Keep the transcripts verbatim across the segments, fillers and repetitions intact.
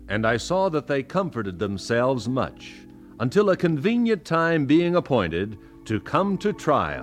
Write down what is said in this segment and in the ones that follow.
And I saw that they comforted themselves much, until a convenient time being appointed to come to trial.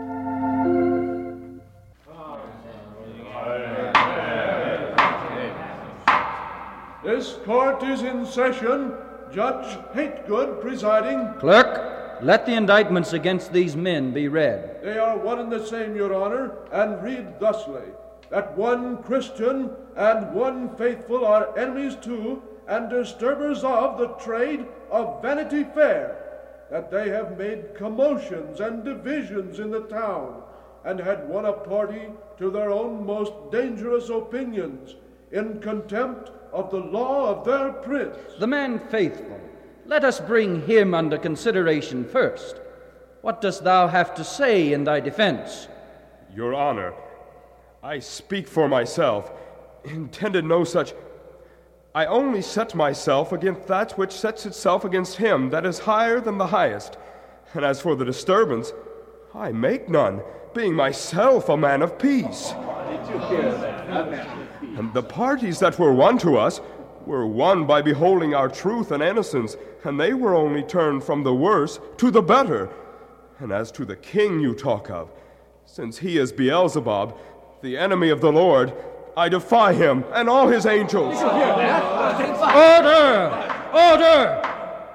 This court is in session. Judge Hategood presiding. Clerk, let the indictments against these men be read. They are one and the same, Your Honor, and read thusly, that one Christian and one faithful are enemies to and disturbers of the trade of Vanity Fair, that they have made commotions and divisions in the town, and had won a party to their own most dangerous opinions, in contempt of the law of their prince. The man faithful, let us bring him under consideration first. What dost thou have to say in thy defense? Your Honor, I speak for myself, intended no such. I only set myself against that which sets itself against him that is higher than the highest. And as for the disturbance, I make none, being myself a man of peace. Did you hear that? And the parties that were won to us were won by beholding our truth and innocence, and they were only turned from the worse to the better. And as to the king you talk of, since he is Beelzebub, the enemy of the Lord, I defy him and all his angels. Order! Order!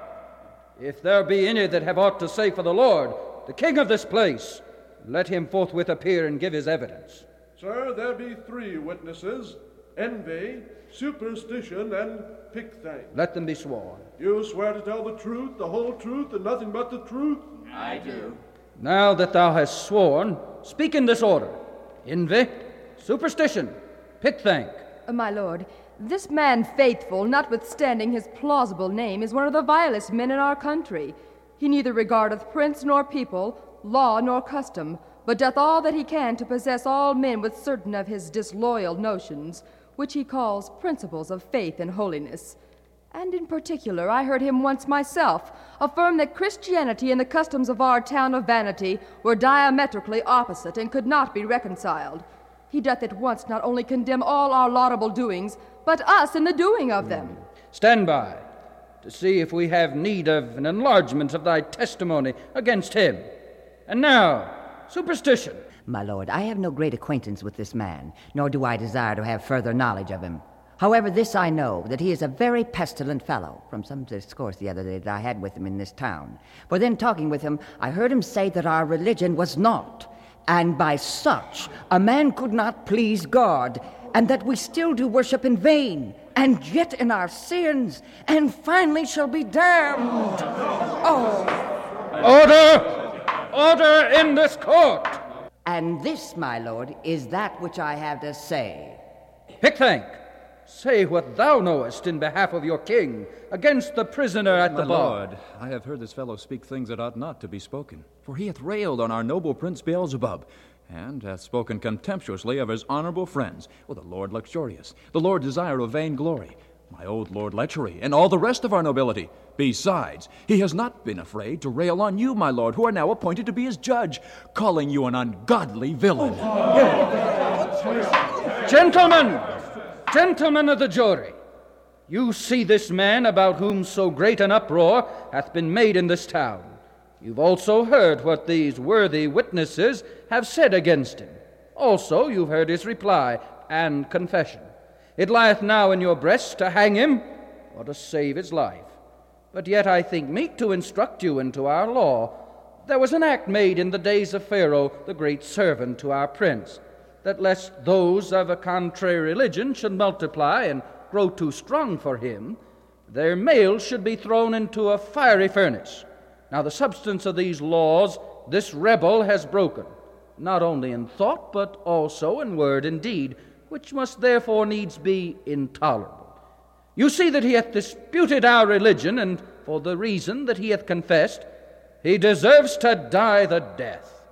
If there be any that have aught to say for the Lord, the king of this place, let him forthwith appear and give his evidence. Sir, there be three witnesses, Envy, Superstition, and Pickthank. Let them be sworn. You swear to tell the truth, the whole truth, and nothing but the truth? I do. Now that thou hast sworn, speak in this order. Envy, Superstition, Pickthank. Uh, my lord, this man Faithful, notwithstanding his plausible name, is one of the vilest men in our country. He neither regardeth prince nor people, law nor custom, but doth all that he can to possess all men with certain of his disloyal notions, which he calls principles of faith and holiness. And in particular, I heard him once myself affirm that Christianity and the customs of our town of Vanity were diametrically opposite and could not be reconciled. He doth at once not only condemn all our laudable doings, but us in the doing of them. Stand by, to see if we have need of an enlargement of thy testimony against him. And now, Superstition. My lord, I have no great acquaintance with this man, nor do I desire to have further knowledge of him. However, this I know, that he is a very pestilent fellow, from some discourse the other day that I had with him in this town. For then, talking with him, I heard him say that our religion was naught, and by such a man could not please God, and that we still do worship in vain, and yet in our sins, and finally shall be damned. Oh! Order! Order in this court! And this, my lord, is that which I have to say. Pickthank, say what thou knowest in behalf of your king against the prisoner at my the bar. lord, I have heard this fellow speak things that ought not to be spoken, for he hath railed on our noble Prince Beelzebub, and hath spoken contemptuously of his honorable friends, well, the Lord Luxurious, the Lord Desire of Vainglory, my old Lord Lechery, and all the rest of our nobility. Besides, he has not been afraid to rail on you, my lord, who are now appointed to be his judge, calling you an ungodly villain. Oh. Gentlemen, gentlemen of the jury, you see this man about whom so great an uproar hath been made in this town. You've also heard what these worthy witnesses have said against him. Also, you've heard his reply and confession. It lieth now in your breast to hang him or to save his life. But yet I think meet to instruct you into our law. There was an act made in the days of Pharaoh, the great servant to our prince, that lest those of a contrary religion should multiply and grow too strong for him, their males should be thrown into a fiery furnace. Now the substance of these laws this rebel has broken, not only in thought, but also in word and deed, which must therefore needs be intolerable. You see that he hath disputed our religion, and for the reason that he hath confessed, he deserves to die the death.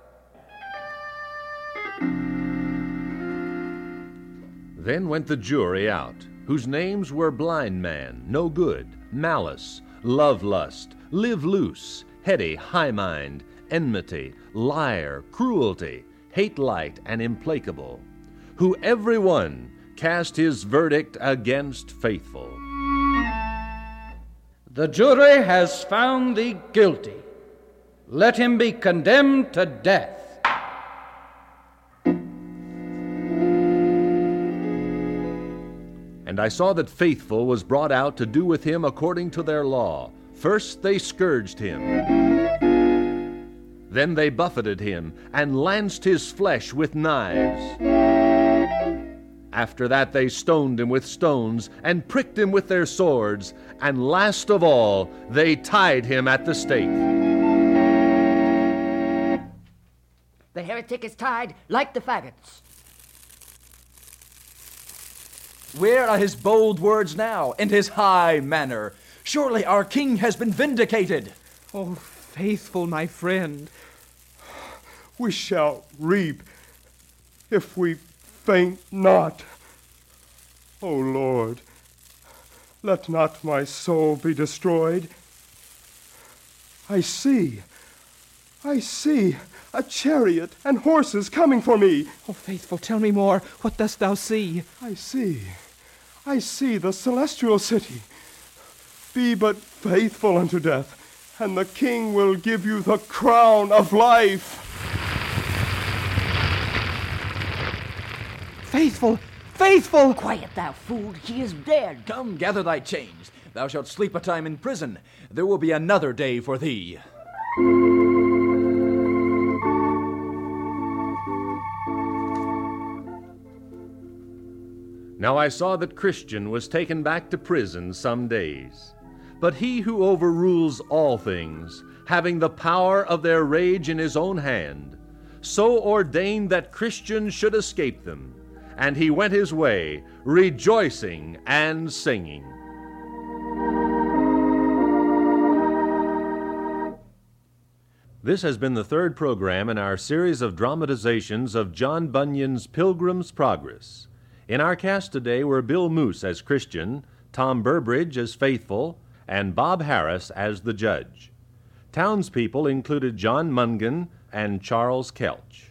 Then went the jury out, whose names were Blind Man, No Good, Malice, Love Lust, Live Loose, Heady, High Mind, Enmity, Liar, Cruelty, Hate Light, and Implacable, who every one cast his verdict against Faithful. The jury has found thee guilty. Let him be condemned to death. And I saw that Faithful was brought out to do with him according to their law. First they scourged him. Then they buffeted him and lanced his flesh with knives. After that they stoned him with stones and pricked him with their swords. And last of all, they tied him at the stake. The heretic is tied like the faggots. Where are his bold words now, and his high manner? Surely our king has been vindicated. Oh, Faithful, my friend. We shall reap if we faint not. O Lord, let not my soul be destroyed. I see, I see a chariot and horses coming for me. Oh, Faithful, tell me more. What dost thou see? I see, I see the celestial city. Be but faithful unto death, and the king will give you the crown of life. Faithful, Faithful! Quiet, thou fool. He is dead. Come, gather thy chains. Thou shalt sleep a time in prison. There will be another day for thee. Now I saw that Christian was taken back to prison some days. But he who overrules all things, having the power of their rage in his own hand, so ordained that Christian should escape them. And he went his way, rejoicing and singing. This has been the third program in our series of dramatizations of John Bunyan's Pilgrim's Progress. In our cast today were Bill Moose as Christian, Tom Burbridge as Faithful, and Bob Harris as the judge. Townspeople included John Mungan and Charles Kelch.